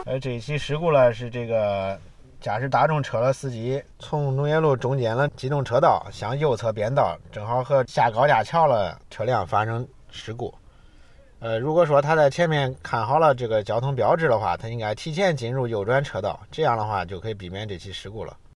这一起事故了是这个驾驶大众车的司机从农业路中间的机动车道向右侧变道，正好和下高架桥的车辆发生事故。如果说他在前面看好了这个交通标志的话，他应该提前进入右转车道，这样的话就可以避免这起事故了。